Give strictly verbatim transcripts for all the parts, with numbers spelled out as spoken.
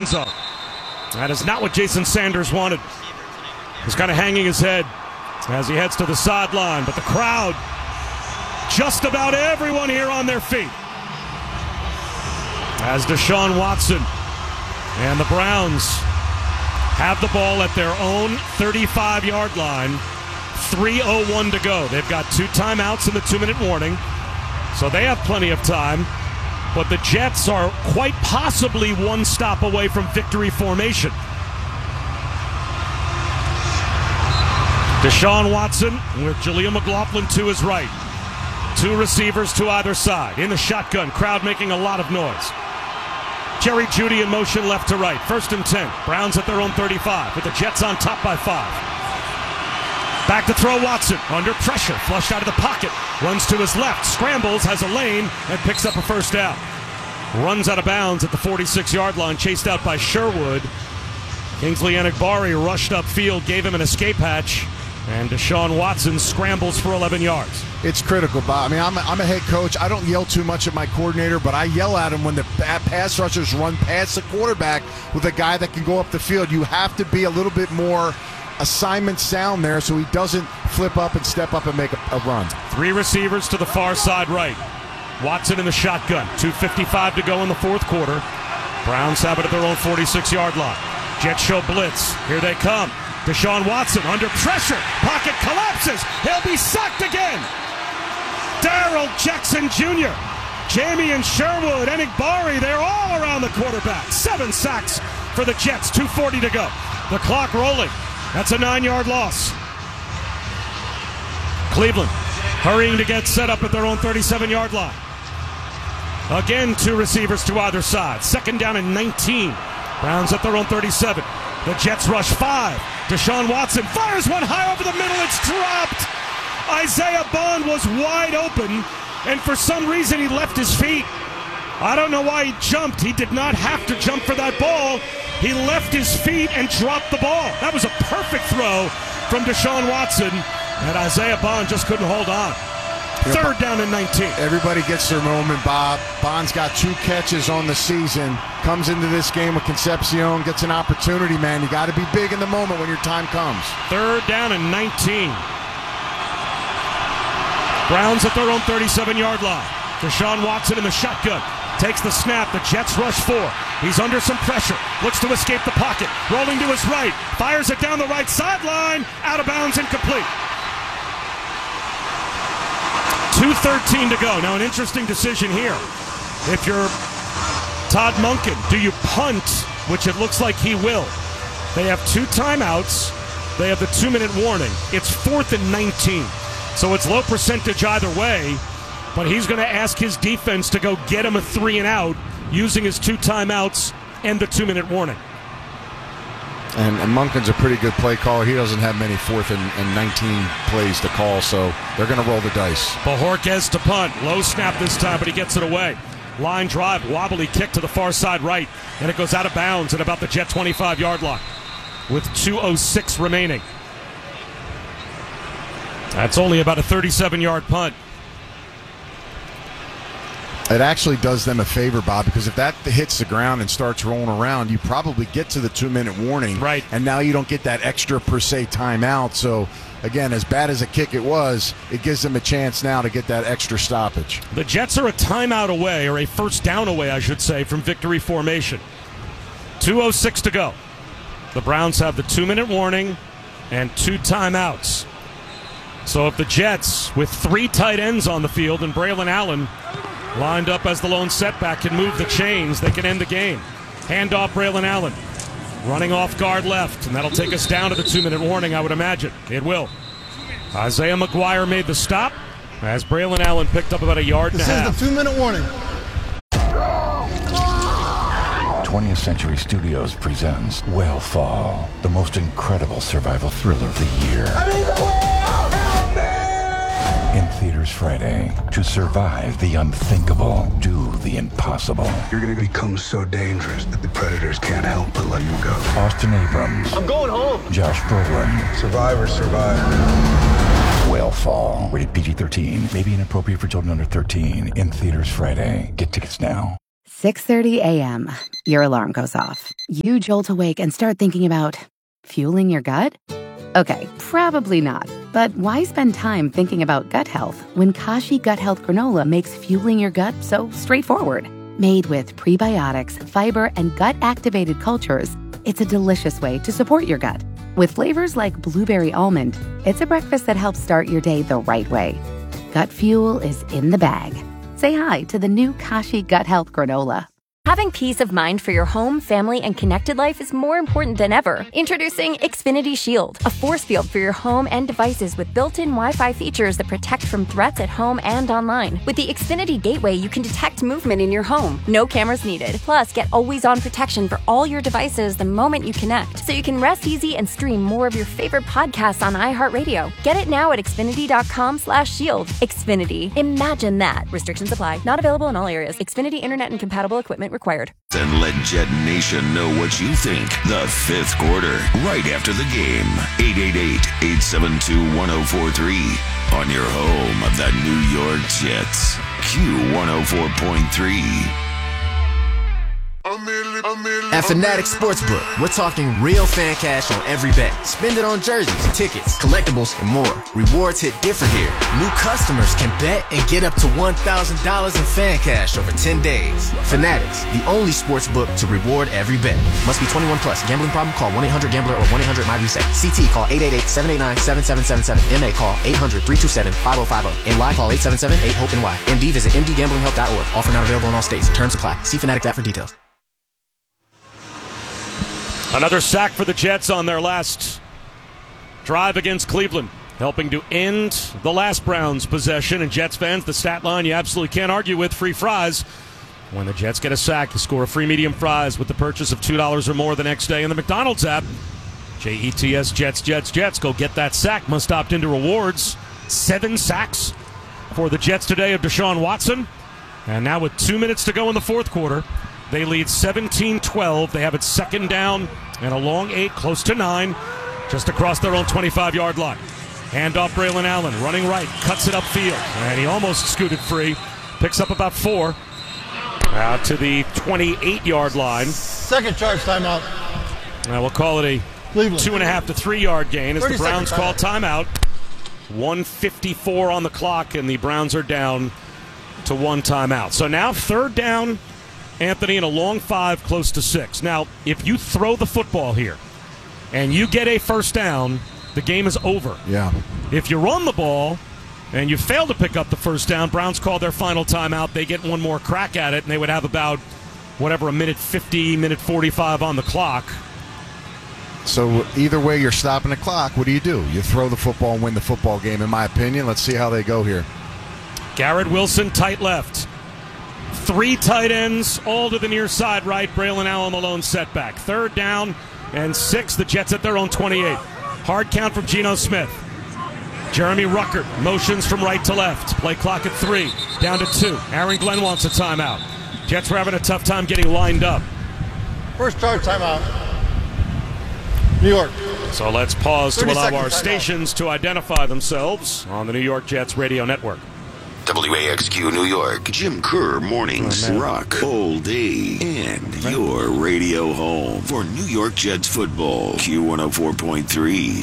zone. That is not what Jason Sanders wanted. He's kind of hanging his head as he heads to the sideline, but the crowd, just about everyone here on their feet. As Deshaun Watson and the Browns have the ball at their own thirty-five-yard line, three oh one to go. They've got two timeouts in the two-minute warning, so they have plenty of time. But the Jets are quite possibly one stop away from victory formation. Deshaun Watson with Jaleel McLaughlin to his right. Two receivers to either side. In the shotgun, crowd making a lot of noise. Jerry Jeudy in motion left to right. First and ten. Browns at their own thirty-five with the Jets on top by five. Back to throw Watson. Under pressure. Flushed out of the pocket. Runs to his left. Scrambles. Has a lane. And picks up a first down. Runs out of bounds at the forty-six-yard line. Chased out by Sherwood. Kingsley Enagbari rushed upfield. Gave him an escape hatch. And Deshaun Watson scrambles for eleven yards. It's critical, Bob. I mean, I'm a, I'm a head coach. I don't yell too much at my coordinator, but I yell at him when the pass rushers run past the quarterback with a guy that can go up the field. You have to be a little bit more assignment sound there so he doesn't flip up and step up and make a, a run. Three receivers to the far side right. Watson in the shotgun. two fifty-five to go in the fourth quarter. Browns have it at their own forty-six-yard line. Jets show blitz. Here they come. Deshaun Watson under pressure. Pocket collapses. He'll be sacked again. Darrell Jackson Junior Jamie Sherwood, Enagbari, they're all around the quarterback. Seven sacks for the Jets. two forty to go. The clock rolling. That's a nine-yard loss. Cleveland hurrying to get set up at their own thirty-seven-yard line. Again, two receivers to either side. Second down and nineteen. Browns at their own thirty-seven. The Jets rush five. Deshaun Watson fires one high over the middle. It's dropped. Isaiah Bond was wide open, and for some reason he left his feet. I don't know why he jumped. He did not have to jump for that ball. He left his feet and dropped the ball. That was a perfect throw from Deshaun Watson, and Isaiah Bond just couldn't hold on. Third down and nineteen. Everybody gets their moment, Bob. Bond's got two catches on the season. Comes into this game with Concepcion, gets an opportunity, man. You got to be big in the moment when your time comes. Third down and nineteen. Browns at their own thirty-seven-yard line. Deshaun Watson in the shotgun. Takes the snap. The Jets rush four. He's under some pressure. Looks to escape the pocket. Rolling to his right. Fires it down the right sideline. Out of bounds, incomplete. two thirteen to go. Now an interesting decision here. If you're Todd Monken, do you punt, which it looks like he will? They have two timeouts. They have the two-minute warning. It's fourth and nineteen. So it's low percentage either way, but he's going to ask his defense to go get him a three and out using his two timeouts and the two-minute warning. And, and Monken's a pretty good play caller. He doesn't have many fourth and, and nineteen plays to call, so they're going to roll the dice. Bojorquez to punt. Low snap this time, but he gets it away. Line drive, wobbly kick to the far side right, and it goes out of bounds at about the Jet twenty-five-yard line with two oh six remaining. That's only about a thirty-seven-yard punt. It actually does them a favor, Bob, because if that hits the ground and starts rolling around, you probably get to the two-minute warning. Right. And now you don't get that extra, per se, timeout. So, again, as bad as a kick it was, it gives them a chance now to get that extra stoppage. The Jets are a timeout away, or a first down away, I should say, from victory formation. two oh six to go. The Browns have the two-minute warning and two timeouts. So if the Jets, with three tight ends on the field and Braylon Allen lined up as the lone setback, can move the chains, they can end the game. Handoff Braylon Allen. Running off guard left, and that'll take us down to the two-minute warning, I would imagine. It will. Isaiah McGuire made the stop as Braylon Allen picked up about a yard and a half. This is the two-minute warning. twentieth Century Studios presents Whale Fall, the most incredible survival thriller of the year. I'm in the whale! Help me! In theaters Friday. To survive the unthinkable, do the impossible. You're gonna become so dangerous that the predators can't help but let you go. Austin Abrams. I'm going home. Josh Brolin. Survivors survive. Whale Fall. Rated P G thirteen. May be inappropriate for children under thirteen. In theaters Friday. Get tickets now. six thirty a.m. Your alarm goes off. You jolt awake and start thinking about fueling your gut? Okay, probably not. But why spend time thinking about gut health when Kashi Gut Health Granola makes fueling your gut so straightforward? Made with prebiotics, fiber, and gut-activated cultures, it's a delicious way to support your gut. With flavors like blueberry almond, it's a breakfast that helps start your day the right way. Gut fuel is in the bag. Say hi to the new Kashi Gut Health Granola. Having peace of mind for your home, family, and connected life is more important than ever. Introducing Xfinity Shield, a force field for your home and devices with built-in Wi-Fi features that protect from threats at home and online. With the Xfinity Gateway, you can detect movement in your home. No cameras needed. Plus, get always-on protection for all your devices the moment you connect, so you can rest easy and stream more of your favorite podcasts on iHeartRadio. Get it now at Xfinity.com slash shield. Xfinity. Imagine that. Restrictions apply. Not available in all areas. Xfinity Internet and compatible equipment required. And let Jet Nation know what you think. The fifth quarter, right after the game. eight eight eight, eight seven two, one oh four three. On your home of the New York Jets. Q one oh four point three. At Fanatics Sportsbook, we're talking real fan cash on every bet. Spend it on jerseys, tickets, collectibles, and more. Rewards hit different here. New customers can bet and get up to one thousand dollars in fan cash over ten days. Fanatics, the only sportsbook to reward every bet. Must be twenty-one plus. Gambling problem? Call one eight hundred gambler or one eight hundred my reset. C T call eight eight eight, seven eight nine, seven seven seven seven. M A call eight hundred, three two seven, five oh five oh. N Y call eight seven seven, eight hope N Y. M D visit m d gambling help dot org. Offer not available in all states. Terms apply. See Fanatics app for details. Another sack for the Jets on their last drive against Cleveland, helping to end the last Browns possession. And Jets fans, the stat line you absolutely can't argue with, free fries. When the Jets get a sack, they score a free medium fries with the purchase of two dollars or more the next day in the McDonald's app. J E T S, Jets, Jets, Jets. Go get that sack. Must opt into rewards. Seven sacks for the Jets today of Deshaun Watson. And now with two minutes to go in the fourth quarter, they lead seventeen twelve. They have it second down and a long eight, close to nine, just across their own twenty-five-yard line. Handoff Braylon Allen, running right, cuts it upfield, and he almost scooted free. Picks up about four. Out to the twenty-eight-yard line. Second charge timeout. Now we'll call it a Cleveland. two and a half to three-yard gain as the Browns call timeout. one fifty-four on the clock, and the Browns are down to one timeout. So now third down, Anthony, in a long five, close to six. Now, if you throw the football here and you get a first down, the game is over. Yeah. If you run the ball and you fail to pick up the first down, Browns call their final timeout. They get one more crack at it, and they would have about, whatever, a minute fifty, minute forty-five on the clock. So either way, you're stopping the clock. What do you do? You throw the football and win the football game, in my opinion. Let's see how they go here. Garrett Wilson, tight left. Three tight ends, all to the near side right. Braylon Allen, the lone setback. Third down and six. The Jets at their own twenty-eight. Hard count from Geno Smith. Jeremy Ruckert motions from right to left. Play clock at three. Down to two. Aaron Glenn wants a timeout. Jets were having a tough time getting lined up. First charge timeout. New York. So let's pause to allow our seconds, stations to identify themselves on the New York Jets radio network. W A X Q New York, Jim Kerr Mornings, Oh, Rock all day, and your radio home for New York Jets football. Q one oh four point three.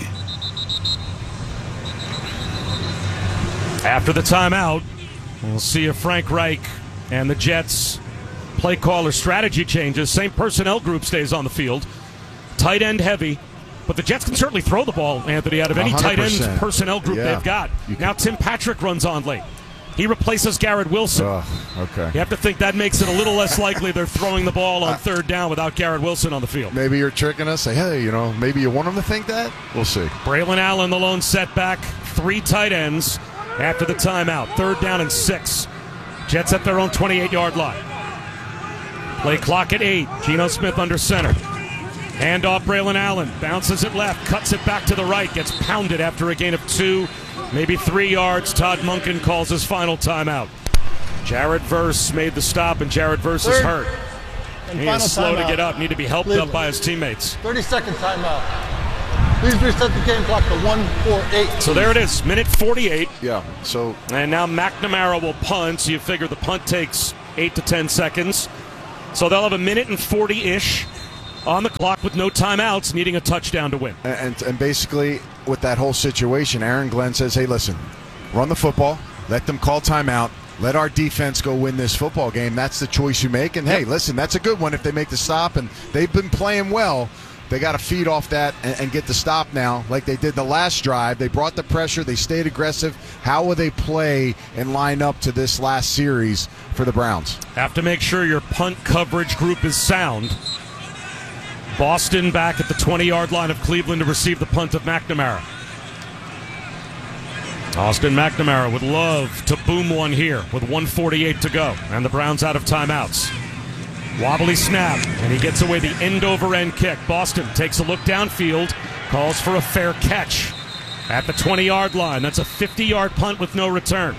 After the timeout, we'll see if Frank Reich and the Jets play caller strategy changes. Same personnel group stays on the field. Tight end heavy. But the Jets can certainly throw the ball, Anthony, out of any one hundred percent. tight end personnel group Yeah. they've got. Now Tim Patrick runs on late. He replaces Garrett Wilson. Oh, okay. You have to think that makes it a little less likely they're throwing the ball on third down without Garrett Wilson on the field. Maybe you're tricking us. Say, hey, you know, maybe you want them to think that? We'll see. Braylon Allen, the lone setback. Three tight ends after the timeout. Third down and six. Jets at their own twenty-eight-yard line. Play clock at eight. Geno Smith under center. Handoff Braylon Allen. Bounces it left. Cuts it back to the right. Gets pounded after a gain of two, maybe three yards. Todd Monken calls his final timeout. Jared Verse made the stop, and Jared Verse is hurt. And He final is slow timeout. to get up. Need to be helped Cleveland. up by his teammates. thirty-second timeout. Please reset the game clock to one forty-eight. So there it is. Minute forty-eight. Yeah, so And now McNamara will punt. So you figure the punt takes eight to ten seconds. So they'll have a minute and forty-ish on the clock with no timeouts, needing a touchdown to win. And, and basically, with that whole situation, Aaron Glenn says, hey, listen, run the football, let them call timeout, let our defense go win this football game. That's the choice you make. And, hey, Yep. listen, that's a good one if they make the stop. And they've been playing well. They got to feed off that and, and get the stop now like they did the last drive. They brought the pressure. They stayed aggressive. How will they play and line up to this last series for the Browns? Have to make sure your punt coverage group is sound. Boston back at the twenty-yard line of Cleveland to receive the punt of McNamara. Austin McNamara would love to boom one here with one forty-eight to go, and the Browns out of timeouts. Wobbly snap, and he gets away the end-over-end kick. Boston takes a look downfield, calls for a fair catch at the twenty-yard line. That's a fifty-yard punt with no return.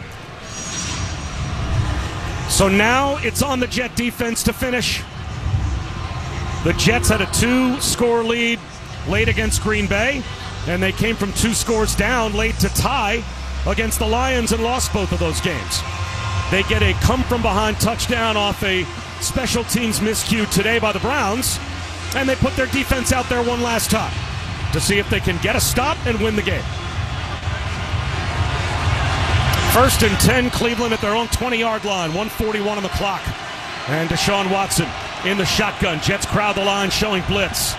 So now it's on the Jet defense to finish. The Jets had a two-score lead late against Green Bay, and they came from two scores down late to tie against the Lions and lost both of those games. They get a come-from-behind touchdown off a special teams miscue today by the Browns, and they put their defense out there one last time to see if they can get a stop and win the game. First and ten, Cleveland at their own twenty-yard line, one forty-one on the clock. And Deshaun Watson in the shotgun. Jets crowd the line, showing blitz.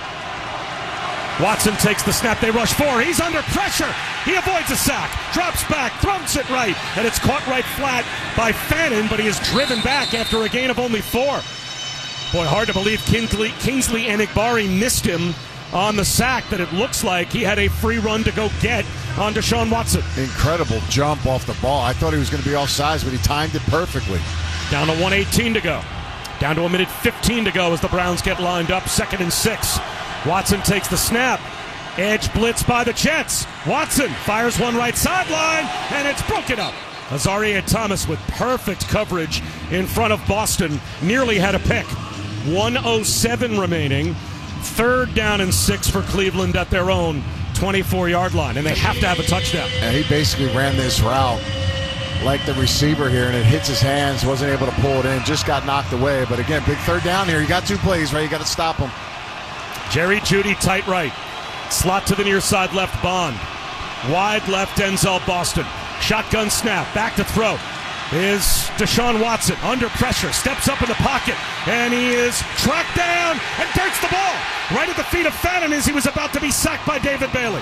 Watson takes the snap. They rush four. He's under pressure. He avoids a sack. Drops back. Throws it right. And it's caught right flat by Fannin, but he is driven back after a gain of only four. Boy, hard to believe Kingsley, Kingsley Enagbari missed him on the sack that it looks like he had a free run to go get on Deshaun Watson. Incredible jump off the ball. I thought he was going to be offsides, but he timed it perfectly. Down to one eighteen to go. Down to a minute fifteen to go as the Browns get lined up. Second and six. Watson takes the snap. Edge blitz by the Jets. Watson fires one right sideline, and it's broken up. Azaria Thomas with perfect coverage in front of Boston. Nearly had a pick. one oh seven remaining. Third down and six for Cleveland at their own twenty-four-yard line, and they have to have a touchdown. And he basically ran this route like the receiver here, and it hits his hands, wasn't able to pull it in, just got knocked away. But again, big third down here. You got two plays, right? You got to stop him. Jerry Jeudy tight right. Slot to the near side left, Bond. Wide left, Denzel Boston. Shotgun snap, back to throw is Deshaun Watson under pressure, steps up in the pocket, and he is tracked down and darts the ball right at the feet of Fannin as he was about to be sacked by David Bailey.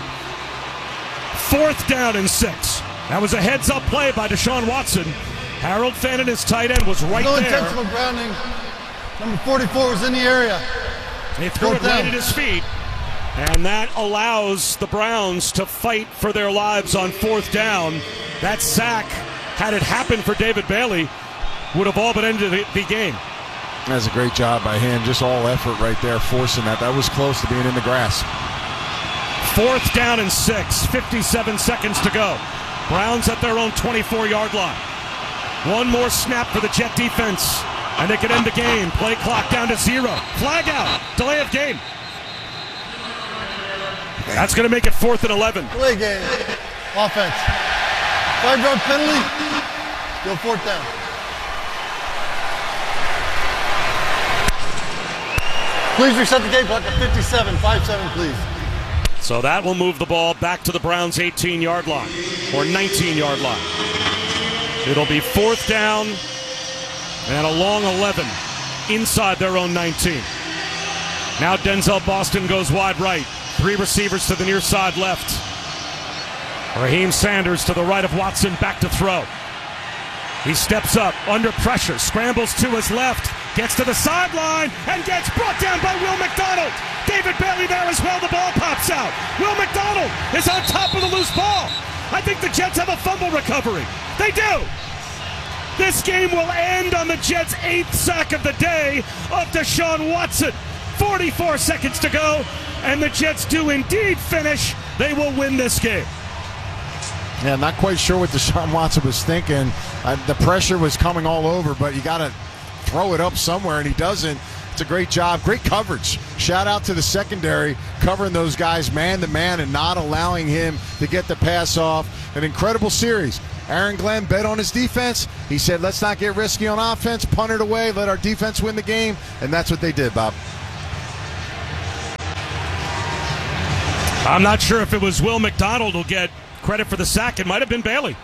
Fourth down and six. That was a heads-up play by Deshaun Watson. Harold Fannin, his tight end, was right no there. No intentional grounding. Number forty-four was in the area. He threw Fourth it right down. at his feet. And that allows the Browns to fight for their lives on fourth down. That sack, had it happened for David Bailey, would have all but ended the, the game. That's a great job by him. Just all effort right there, forcing that. That was close to being in the grass. Fourth down and six, fifty-seven seconds to go. Browns at their own twenty-four-yard line. One more snap for the Jet defense, and they could end the game. Play clock down to zero. Flag out. Delay of game. That's going to make it fourth and eleven. Delay game. Offense. Five-yard penalty. Go fourth down. Please reset the game clock at fifty-seven. five seven, please. So that will move the ball back to the Browns' eighteen-yard line, or nineteen-yard line. It'll be fourth down and a long eleven inside their own nineteen. Now Denzel Boston goes wide right. Three receivers to the near side left. Raheem Sanders to the right of Watson, back to throw. He steps up, under pressure, scrambles to his left, gets to the sideline, and gets brought down by Will McDonald. David Bailey there as well, the ball pops out. Will McDonald is on top of the loose ball. I think the Jets have a fumble recovery. They do. This game will end on the Jets' eighth sack of the day of Deshaun Watson. forty-four seconds to go, and the Jets do indeed finish. They will win this game. Yeah, I'm not quite sure what Deshaun Watson was thinking. Uh, the pressure was coming all over, but you got to throw it up somewhere, and he doesn't. It's a great job. Great coverage. Shout out to the secondary covering those guys man to man and not allowing him to get the pass off. An incredible series. Aaron Glenn bet on his defense. He said, let's not get risky on offense, punt it away, let our defense win the game, and that's what they did, Bob. I'm not sure if it was Will McDonald who'll get credit for the sack. It might have been Bailey.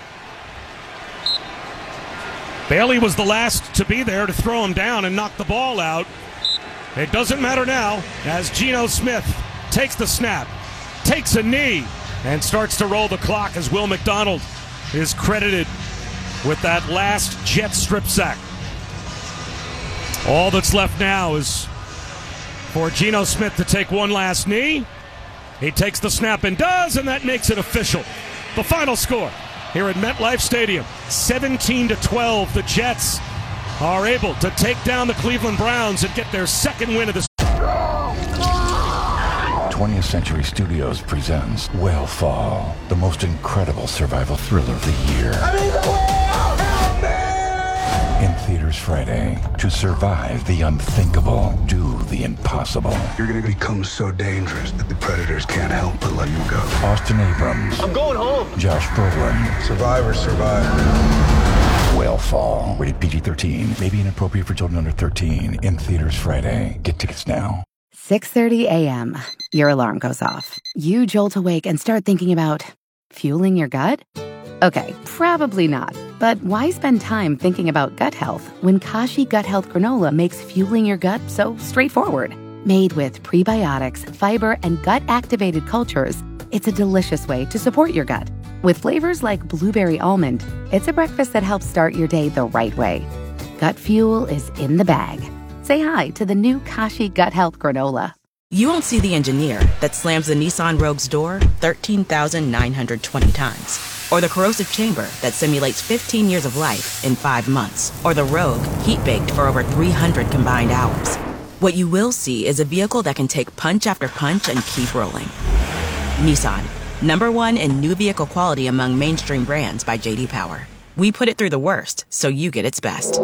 Bailey was the last to be there to throw him down and knock the ball out. It doesn't matter now as Geno Smith takes the snap, takes a knee, and starts to roll the clock as Will McDonald is credited with that last Jet strip sack. All that's left now is for Geno Smith to take one last knee. He takes the snap and does, and that makes it official. The final score here at MetLife Stadium, seventeen to twelve. The Jets are able to take down the Cleveland Browns and get their second win of the twentieth Century Studios presents Whale Fall, the most incredible survival thriller of the year. I need the whale! Help me! In theaters Friday. To survive the unthinkable, do the impossible. You're gonna become so dangerous that the predators can't help but let you go. Austin Abrams. I'm going home. Josh Brolin. Survivors survive. Whale Fall. Rated P G thirteen. May be inappropriate for children under thirteen. In theaters Friday. Get tickets now. six thirty a.m. Your alarm goes off. You jolt awake and start thinking about fueling your gut? Okay, probably not. But why spend time thinking about gut health when Kashi Gut Health Granola makes fueling your gut so straightforward? Made with prebiotics, fiber, and gut-activated cultures, it's a delicious way to support your gut. With flavors like blueberry almond, it's a breakfast that helps start your day the right way. Gut fuel is in the bag. Say hi to the new Kashi Gut Health Granola. You won't see the engineer that slams the Nissan Rogue's door thirteen thousand nine hundred twenty times. Or the corrosive chamber that simulates fifteen years of life in five months. Or the Rogue heat-baked for over three hundred combined hours. What you will see is a vehicle that can take punch after punch and keep rolling. Nissan, number one in new vehicle quality among mainstream brands by J D Power. We put it through the worst, so you get its best.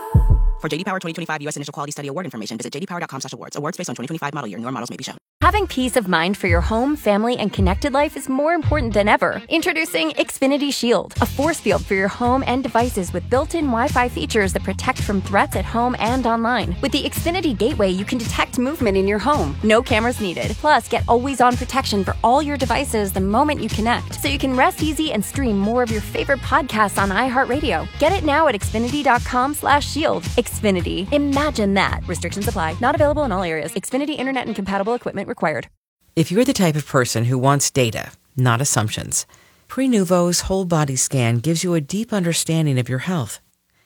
For J D Power twenty twenty-five U S Initial Quality Study Award information, visit j d power dot com slash awards. Awards based on twenty twenty-five model year. Newer models may be shown. Having peace of mind for your home, family, and connected life is more important than ever. Introducing Xfinity Shield, a force field for your home and devices with built-in Wi-Fi features that protect from threats at home and online. With the Xfinity Gateway, you can detect movement in your home. No cameras needed. Plus, get always-on protection for all your devices the moment you connect, so you can rest easy and stream more of your favorite podcasts on iHeartRadio. Get it now at xfinity dot com slash shield. Xfinity. Imagine that. Restrictions apply. Not available in all areas. Xfinity Internet and compatible equipment required. If you're the type of person who wants data, not assumptions, Prenuvo's whole body scan gives you a deep understanding of your health.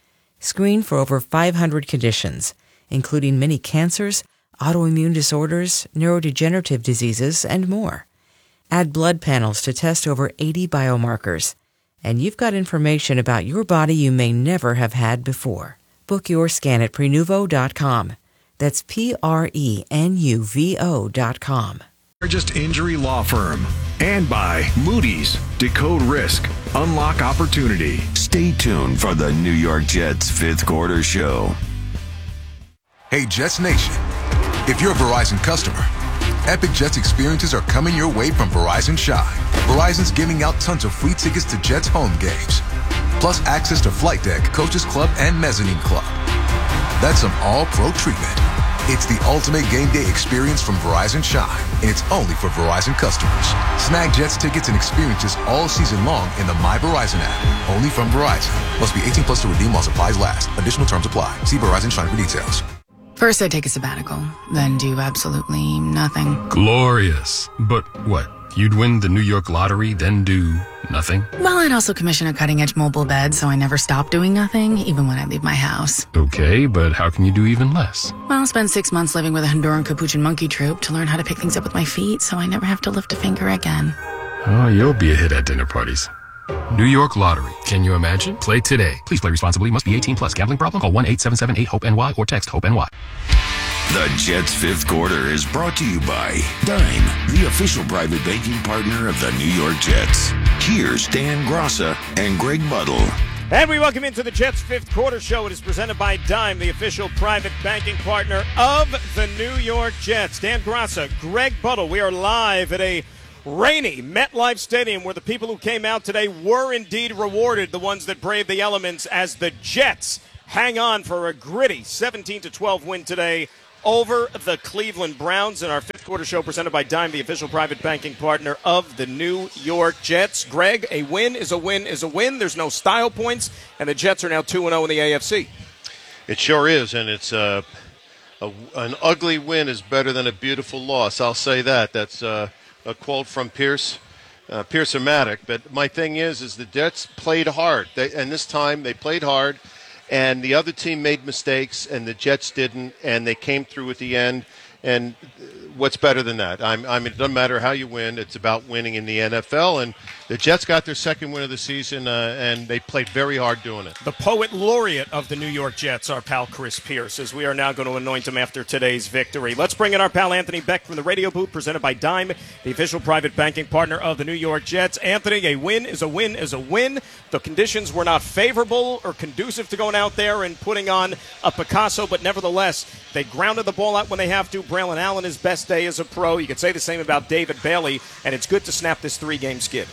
Screen for over five hundred conditions, including many cancers, autoimmune disorders, neurodegenerative diseases, and more. Add blood panels to test over eighty biomarkers, and you've got information about your body you may never have had before. Book your scan at Prenuvo dot com. That's P R E N U V O dot com. Largest injury law firm. And by Moody's. Decode risk. Unlock opportunity. Stay tuned for the New York Jets fifth quarter show. Hey, Jets Nation. If you're a Verizon customer, Epic Jets experiences are coming your way from Verizon Shine. Verizon's giving out tons of free tickets to Jets home games. Plus access to Flight Deck, Coaches Club, and Mezzanine Club. That's some all-pro treatment. It's the ultimate game day experience from Verizon Shine, and it's only for Verizon customers. Snag Jets tickets and experiences all season long in the My Verizon app. Only from Verizon. Must be eighteen plus to redeem while supplies last. Additional terms apply. See Verizon Shine for details. First, I take a sabbatical, then do absolutely nothing. Glorious. But what? You'd win the New York lottery, then do nothing? Well, I'd also commission a cutting-edge mobile bed, so I never stop doing nothing, even when I leave my house. Okay, but how can you do even less? Well, I'll spend six months living with a Honduran Capuchin monkey troupe to learn how to pick things up with my feet, so I never have to lift a finger again. Oh, you'll be a hit at dinner parties. New York Lottery. Can you imagine? Play today. Please play responsibly. Must be eighteen plus. Gambling problem? Call one eight seven seven eight hope N Y or text HOPE-NY. The Jets fifth quarter is brought to you by Dime, the official private banking partner of the New York Jets. Here's Dan Grossa and Greg Buttle. And we welcome into the Jets fifth quarter show. It is presented by Dime, the official private banking partner of the New York Jets. Dan Grossa, Greg Buttle. We are live at a Rainy MetLife Stadium, where the people who came out today were indeed rewarded, the ones that braved the elements, as the Jets hang on for a gritty seventeen to twelve win today over the Cleveland Browns. In our fifth quarter show presented by Dime, the official private banking partner of the New York Jets. Greg, a win is a win is a win. There's no style points, and the Jets are now two and oh in the A F C. It sure is, and it's uh, a, an ugly win is better than a beautiful loss. I'll say that. That's uh, a quote from Pierce, uh, Pierce-O-Matic. But my thing is, is the Jets played hard, they, and this time they played hard. And the other team made mistakes, and the Jets didn't, and they came through at the end. And what's better than that? I'm, I mean, it doesn't matter how you win. It's about winning in the N F L. And the Jets got their second win of the season, uh, and they played very hard doing it. The poet laureate of the New York Jets, our pal Chris Pierce, as we are now going to anoint him after today's victory. Let's bring in our pal Anthony Beck from the radio booth, presented by Dime, the official private banking partner of the New York Jets. Anthony, a win is a win is a win. The conditions were not favorable or conducive to going out there and putting on a Picasso, but nevertheless, they grounded the ball out when they have to. Braylon Allen, his best day as a pro. You could say the same about David Bailey, and it's good to snap this three-game skid.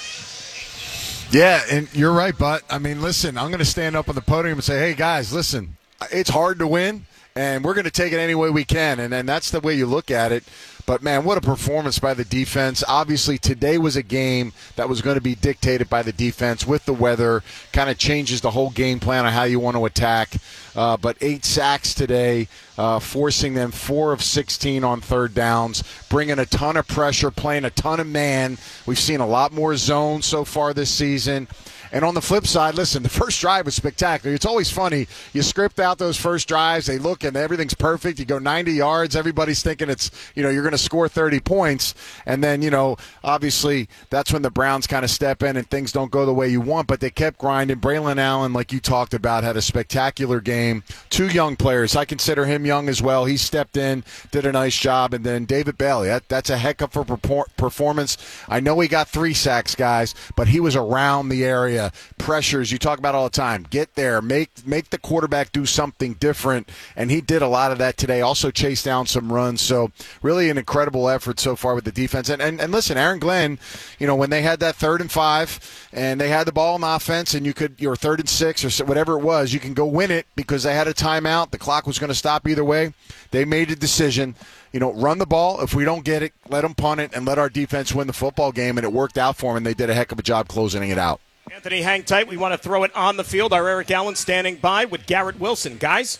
Yeah, and you're right, but I mean, listen, I'm going to stand up on the podium and say, hey, guys, listen, it's hard to win, and we're going to take it any way we can, and, and that's the way you look at it. But, man, what a performance by the defense. Obviously, today was a game that was going to be dictated by the defense with the weather. Kind of changes the whole game plan on how you want to attack. Uh, but eight sacks today, uh, forcing them four of sixteen on third downs, bringing a ton of pressure, playing a ton of man. We've seen a lot more zone so far this season. And on the flip side, listen, the first drive was spectacular. It's always funny. You script out those first drives. They look and everything's perfect. You go ninety yards. Everybody's thinking it's, you know, you're going to score thirty points. And then, you know, obviously that's when the Browns kind of step in and things don't go the way you want. But they kept grinding. Braylon Allen, like you talked about, had a spectacular game. Two young players. I consider him young as well. He stepped in, did a nice job. And then David Bailey, that, that's a heck of a performance. I know he got three sacks, guys, but he was around the area. Pressures you talk about all the time. Get there, make make the quarterback do something different, and he did a lot of that today. Also chased down some runs. So really an incredible effort so far with the defense. And and, and listen, Aaron Glenn, you know, when they had that third and five and they had the ball in offense and you could, your third and six or whatever it was, you can go win it because they had a timeout. The clock was going to stop either way. They made a decision. You know, run the ball. If we don't get it, let them punt it and let our defense win the football game. And it worked out for them, and they did a heck of a job closing it out. Anthony, hang tight. We want to throw it on the field. Our Eric Allen standing by with Garrett Wilson. Guys?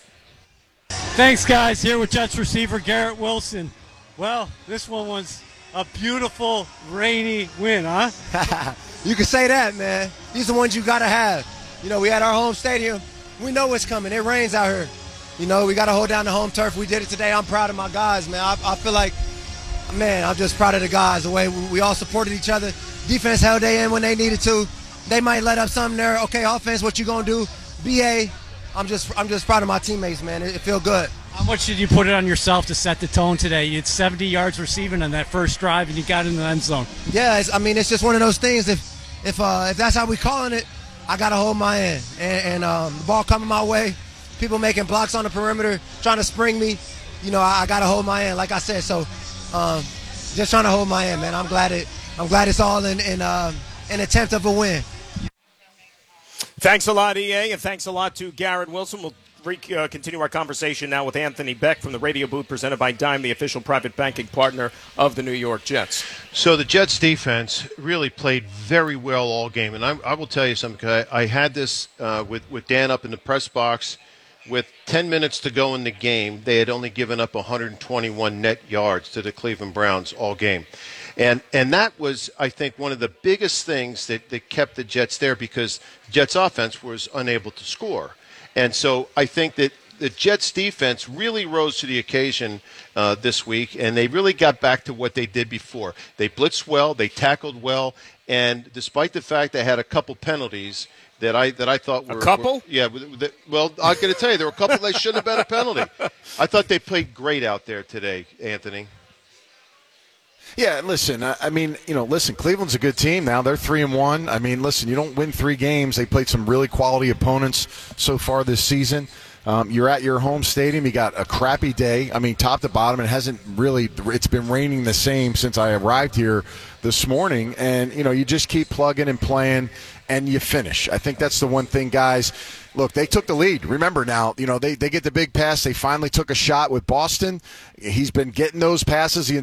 Thanks, guys. Here with Jets receiver Garrett Wilson. Well, this one was a beautiful, rainy win, huh? You can say that, man. These are the ones you got to have. You know, we had our home stadium. We know what's coming. It rains out here. You know, we got to hold down the home turf. We did it today. I'm proud of my guys, man. I, I feel like, man, I'm just proud of the guys, the way we, we all supported each other. Defense held they in when they needed to. They might let up something there. Okay, offense, what you gonna do? B A, I'm just I'm just proud of my teammates, man. It, it feels good. How much did you put it on yourself to set the tone today? You had seventy yards receiving on that first drive, and you got in the end zone. Yeah, it's, I mean, it's just one of those things. If if uh, if that's how we calling it, I gotta hold my end. And, and um, the ball coming my way, people making blocks on the perimeter, trying to spring me. You know, I, I gotta hold my end, like I said. So, um, just trying to hold my end, man. I'm glad it. I'm glad it's all in in uh, an attempt of a win. Thanks a lot, E A, and thanks a lot to Garrett Wilson. We'll re- uh, continue our conversation now with Anthony Beck from the radio booth presented by Dime, the official private banking partner of the New York Jets. So the Jets defense really played very well all game. And I, I will tell you something. I, I had this uh, with, with Dan up in the press box. With ten minutes to go in the game, they had only given up one hundred twenty-one net yards to the Cleveland Browns all game. And and that was, I think, one of the biggest things that, that kept the Jets there because Jets offense was unable to score. And so I think that the Jets defense really rose to the occasion uh, this week, and they really got back to what they did before. They blitzed well, they tackled well, and despite the fact they had a couple penalties that I that I thought were a couple. Were, yeah, that, well, I'm going to tell you, there were a couple that shouldn't have been a penalty. I thought they played great out there today, Anthony. Yeah, listen, I mean, you know, listen, Cleveland's a good team now. They're three and one. I mean, listen, you don't win three games. They played some really quality opponents so far this season. Um, you're at your home stadium. You got a crappy day. I mean, top to bottom, it hasn't really – it's been raining the same since I arrived here this morning. And, you know, you just keep plugging and playing, and you finish. I think that's the one thing, guys. Look, they took the lead. Remember now, you know, they, they get the big pass. They finally took a shot with Boston. He's been getting those passes the